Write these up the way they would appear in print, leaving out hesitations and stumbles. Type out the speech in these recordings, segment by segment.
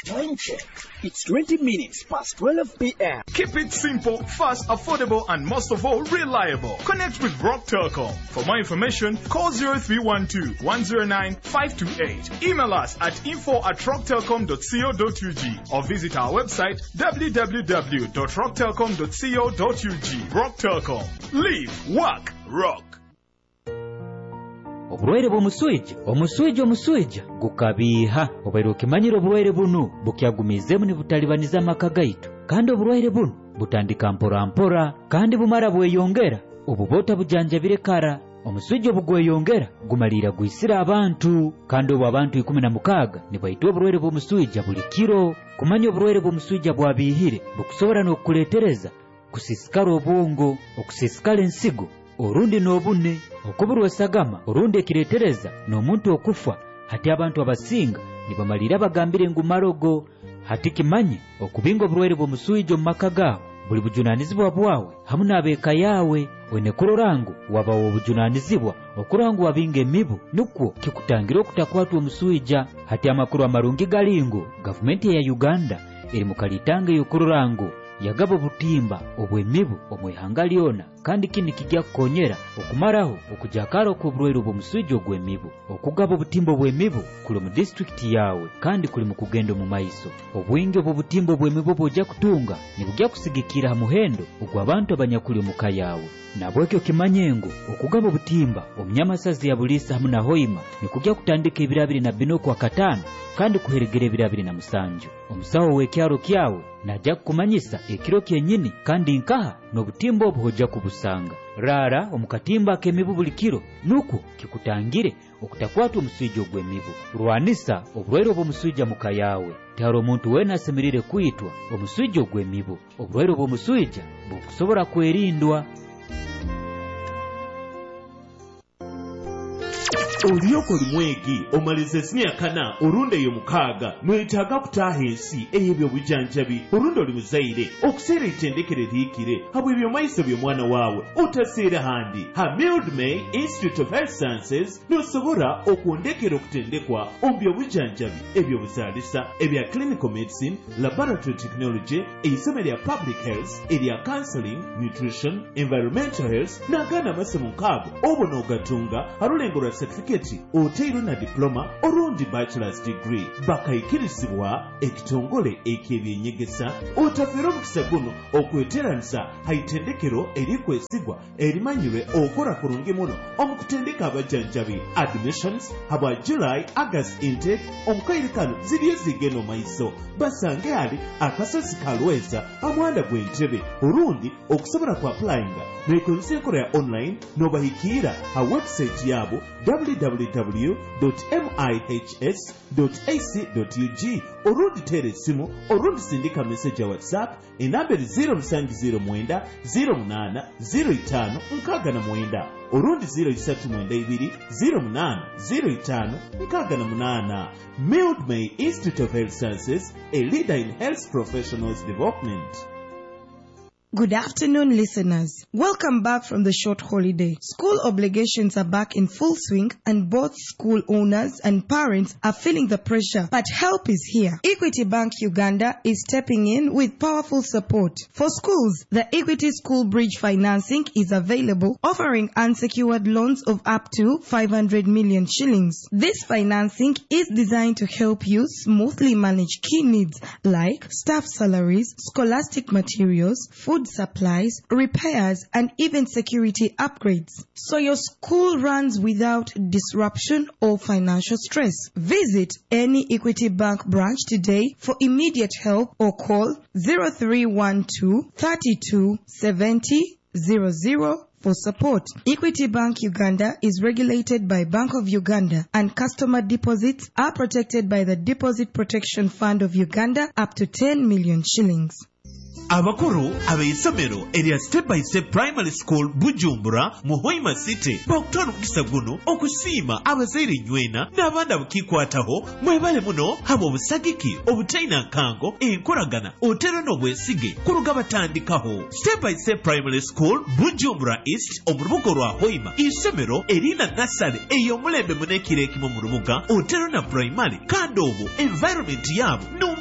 Time check. It's 20 minutes past 12 p.m. Keep it simple, fast, affordable, and most of all, reliable. Connect with Rock Telecom. For more information, call 0312-109-528. Email us at info@rocktelecom.co.ug or visit our website www.rocktelecom.co.ug. Rock Telecom. Live, work, rock. Obulwaire bw'omuswija gukabiiha obaire okimanyira obulwaire buno bukyagumizeemu ne butalibaniza amaka gaitu kandi obulwaire buno butandika mpora kandi bumara bweyongera obuboota bujanjabire kara omuswija obugweyongera gumalira gwisira abantu kandi obwo abantu 16 ne baita obulwaire bw'omuswija buli kiro. Kumanya obulwaire bw'omuswija bwabiihire bukusobora n'okukuleetereza kusisikala obwongo, okusisikala ensigo, orundi n'obune, okubulwa esagama, orundi ekireetereza n'omuntu okufa. Hati abantu abasinga ne bamalira bagambire ngumarogo. Hati kimanye okubinga obulwaire bw'omuswija mu maka gaawe buli bujunaanizibwa bwawe hamu n'abeeka yaawe. Wenekulorangu wabawo obujunaanizibwa okurangu wabinga emibu nukwo kikutangira okutakwatwa omuswija. Hati amakulu amarungi galingo gavumenti ya Uganda eri mu kalitanga y'okulorangu yagaba obutimba obw'emibu omwihanga lyona kandi kini kijja kukonyera okumaraho okujakala kw'obulwaire bw'omuswija ogw'emibu. Okugaba obutimba obw'emibu kuli mu disitulikiti yaawe kandi kuli mu kugenda mu maiso. Obwingi obw'obutimba obw'emibu bw'ojja kutunga ne bujja kusigikira ha muhendo ogw'abantu abanyakuli omuka yaawe. Nabwekyo kimanyengo okugaba obutimba omunyamasazi ya Buliisa hamu na Hoima ne kujja kutandika ebiro 24 kwa Kataano kandi kuheregera ebiro 27. Omusawo w'ekyalo kyawe najja kukumanyisa ekiro kyennyini kandi nkaha n'obutimba obwo ojja kubusanga. Rara omukatimba ak'emibu buli kiro nuko kikutangire okutakwata omuswija ogw'emibu. Lwanisa obulwaire bw'omuswija muka yaawe. Tayari omuntu weena asemerire kuyitwa omuswija ogw'emibu. Obulwaire bw'omuswija bukusobola kwerindwa. Olyoko lumwegi omalize senior kana orunde yo mukaaga mwetaaga kutaaha ensi ey'ebyobujanjabi orunde oli muzaire okuseera ettendekero liikire habwe ebyo maiso by'omwana waawe otaseera handi ha Mildmay Institute of Health Sciences n'osobola okwondekera okutendekwa omu byobujanjabi ebyobuzaalisa ebya clinical medicine, laboratory technology, eisomo lya public health, erya counseling, nutrition, environmental health n'agaana amasomo 6 obo n'ogatunga alulengo lwa certificate oteiro na diploma orundi bachelor's degree bakayikirizibwa ekitongole eky'ebyenyegesa. Otafera omukisa guno okweteranisa haitendekero erikwesigwa erimanyirwe okora kurungi muno omukutendeka abajanjabi. Admissions habwa July August intake omukairikano ziriyo zigeno maiso basange ali akasozi kalweza amwanda gw'entebe orundi okusobola ku applyinga nekozesa enkola ya online n'obahikira ha website yabo www.mihs.ac.ug orundi tere esimu orundi sindika message ya WhatsApp enamberi 0709 08 05 69 orundi 0392 08 05 68. Mildmay Institute of Health Sciences, a leader in health professionals development. Good afternoon, listeners. Welcome back from the short holiday. School obligations are back in full swing and both school owners and parents are feeling the pressure, but help is here. Equity Bank Uganda is stepping in with powerful support. For schools, the Equity School Bridge financing is available, offering unsecured loans of up to 500 million shillings. This financing is designed to help you smoothly manage key needs like staff salaries, scholastic materials, food supplies, repairs, and even security upgrades, so your school runs without disruption or financial stress. Visit any Equity Bank branch today for immediate help or call 0312 32 70 00 for support. Equity Bank Uganda is regulated by Bank of Uganda, and customer deposits are protected by the Deposit Protection Fund of Uganda up to 10 million shillings. Abakuru abeisomero erya Step by Step Primary School Bujumbura mu Hoima City bakutwala omukisa guno okusiima abazaire nywena n'abaana abakikwataho mwebale muno haba obusagiki obutaina nkango enkolagana otero n'obwesige kuruga batandikaho. Step by Step Primary School Bujumbura East omurubuga lwa Hoima isomero erina nasale ey'omulembe munekire ekimu mu rubuga otero na primary kandi obwo environment yabo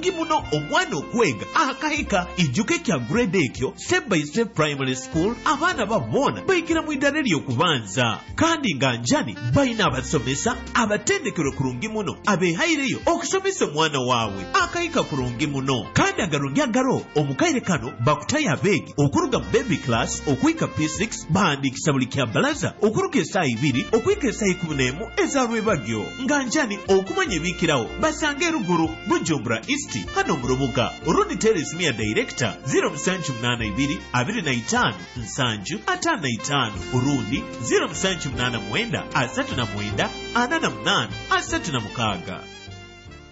kurungi muno omwana okwega akahika ijjuke kya grade ekyo step by step primary school abaana babona bayigira mu iddala ery'okubanza kandi nga njani balina abasomesa abatendekerwe kurungi muno abeehayireyo okusomesa omwana waabwe akayika kurungi muno kandi agalungi agalo omukaire kano bakutayo abeegi okuruga mu baby class okuyika P6 bahandikisa buli kyabalaza okuruga essaawa 2 okuyika essaawa 11 ezalwebagyo nga njani okumanya ebiikirawo basange eruguru Bujumbura East hano mu Rubuga Rundi Terrace Mia Director 0782 25 755 Urundi 0789 39 48 36.